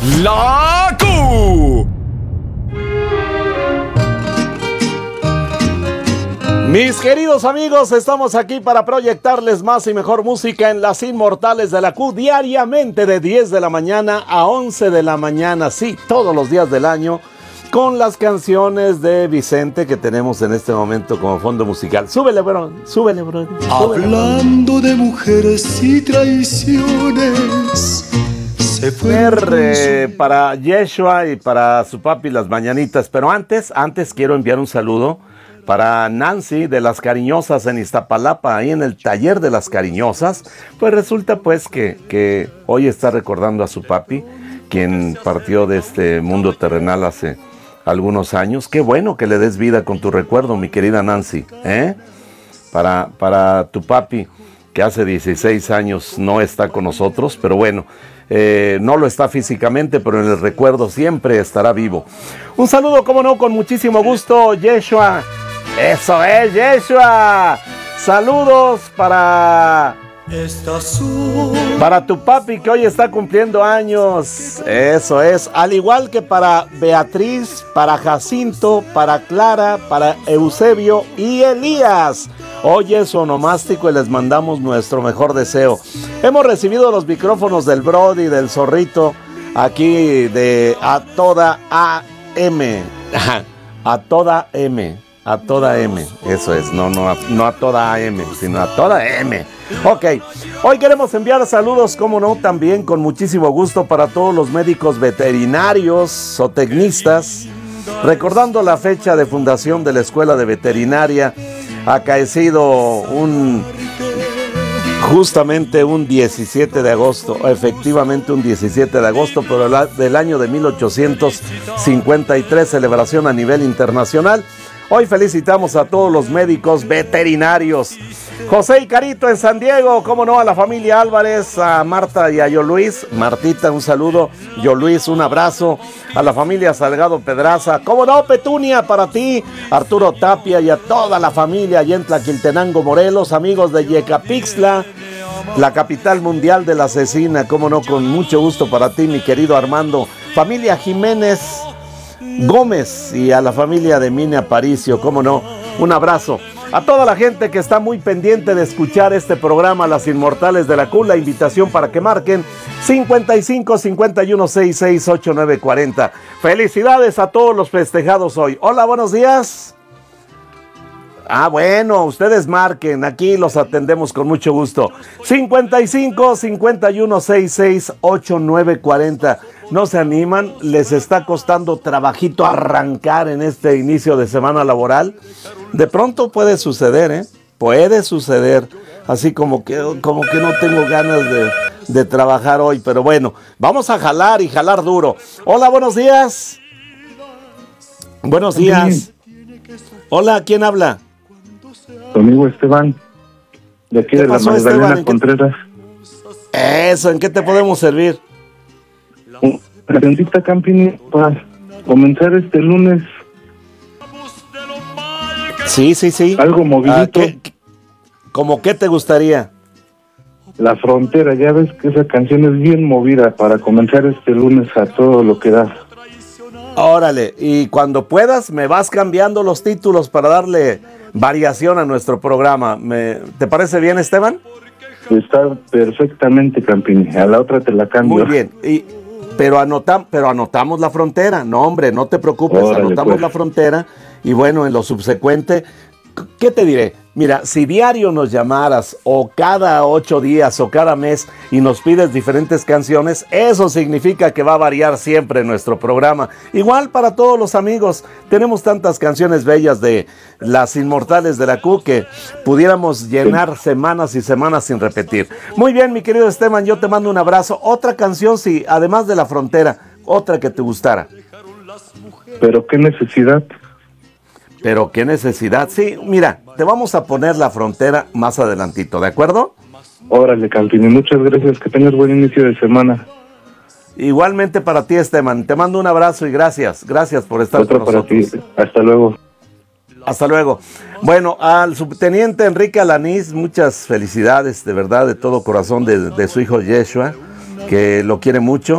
La Q. Mis queridos amigos, estamos aquí para proyectarles más y mejor música en las Inmortales de la Q diariamente de 10 de la mañana a 11 de la mañana, sí, todos los días del año, con las canciones de Vicente que tenemos en este momento como fondo musical. Súbele, bro, súbele, bro. Hablando de mujeres y traiciones, se fue para Yeshua y para su papi las mañanitas, pero antes quiero enviar un saludo para Nancy de Las Cariñosas en Iztapalapa, ahí en el taller de Las Cariñosas. Pues resulta pues que hoy está recordando a su papi, quien partió de este mundo terrenal hace algunos años. Qué bueno que le des vida con tu recuerdo, mi querida Nancy, para tu papi, que hace 16 años no está con nosotros, pero bueno, no lo está físicamente, pero en el recuerdo siempre estará vivo. Un saludo, como no, con muchísimo gusto, Yeshua. Eso es, Yeshua. Saludos para tu papi, que hoy está cumpliendo años. Eso es. Al igual que para Beatriz, para Jacinto, para Clara, para Eusebio y Elías. Hoy es su onomástico y les mandamos nuestro mejor deseo. Hemos recibido los micrófonos del Brody, del Zorrito, aquí de A Toda AM. A Toda M. A Toda M. Eso es. No a Toda AM, sino a Toda M. Ok. Hoy queremos enviar saludos, como no, también con muchísimo gusto para todos los médicos veterinarios, zootecnistas. Recordando la fecha de fundación de la Escuela de Veterinaria, acaecido justamente un 17 de agosto, efectivamente un 17 de agosto, pero del año de 1853, celebración a nivel internacional. Hoy felicitamos a todos los médicos veterinarios. José y Carito en San Diego, cómo no, a la familia Álvarez, a Marta y a Yo Luis. Martita, un saludo. Yo Luis, un abrazo. A la familia Salgado Pedraza, cómo no, Petunia, para ti. Arturo Tapia y a toda la familia allá en Tlaquiltenango, Morelos. Amigos de Yecapixtla, la capital mundial de la cecina, cómo no, con mucho gusto para ti, mi querido Armando. Familia Jiménez Gómez y a la familia de Mine Aparicio, cómo no, un abrazo. A toda la gente que está muy pendiente de escuchar este programa, Las Inmortales de la Q, la invitación para que marquen 55 51 66 89 40. Felicidades a todos los festejados hoy. Hola, buenos días. Bueno, ustedes marquen, aquí los atendemos con mucho gusto. 55 51 66 89 40. No se animan, les está costando trabajito arrancar en este inicio de semana laboral. De pronto puede suceder, puede suceder, así como que no tengo ganas de trabajar hoy, pero bueno, vamos a jalar y jalar duro. Hola, buenos días. Buenos días. Hola, ¿quién habla? Tu amigo Esteban, de aquí de la Magdalena Contreras. Eso, ¿en qué te podemos servir? Presentita Campini para comenzar este lunes. Sí. Algo movidito. ¿Cómo qué te gustaría? La Frontera, ya ves que esa canción es bien movida para comenzar este lunes a todo lo que da. Órale, y cuando puedas me vas cambiando los títulos para darle variación a nuestro programa. ¿Te parece bien, Esteban? Está perfectamente, Campini. A la otra te la cambio. Muy bien. Pero anotamos la Frontera. No, hombre, no te preocupes. Órale, anotamos pues la Frontera. Y bueno, en lo subsecuente, ¿qué te diré? Mira, si diario nos llamaras, o cada 8 días, o cada mes, y nos pides diferentes canciones, eso significa que va a variar siempre nuestro programa. Igual para todos los amigos, tenemos tantas canciones bellas de Las Inmortales de la Q que pudiéramos llenar semanas y semanas sin repetir. Muy bien, mi querido Esteban, yo te mando un abrazo. Otra canción, sí, además de La Frontera, otra que te gustara. ¿Pero qué necesidad? Pero qué necesidad. Sí, mira, te vamos a poner La Frontera más adelantito, ¿de acuerdo? Órale, Campini, muchas gracias, que tengas buen inicio de semana. Igualmente para ti, Esteban, te mando un abrazo y gracias por estar Otro con nosotros. Para ti. Hasta luego. Hasta luego. Bueno, al subteniente Enrique Alanís, muchas felicidades, de verdad, de todo corazón, de su hijo Yeshua, que lo quiere mucho.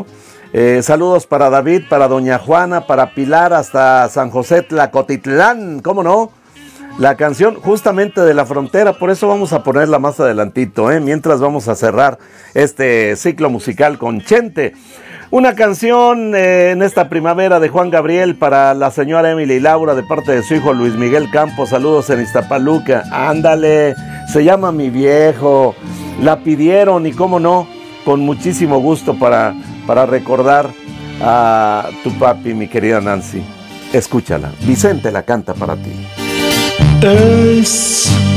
Saludos para David, para doña Juana, para Pilar, hasta San José Tlacotitlán, ¿cómo no? La canción justamente de la frontera, por eso vamos a ponerla más adelantito, mientras vamos a cerrar este ciclo musical con Chente. Una canción en esta primavera de Juan Gabriel para la señora Emily Laura de parte de su hijo Luis Miguel Campos. Saludos en Iztapaluca. Ándale, se llama Mi Viejo. La pidieron y cómo no, con muchísimo gusto para recordar a tu papi, mi querida Nancy. Escúchala, Vicente la canta para ti. Es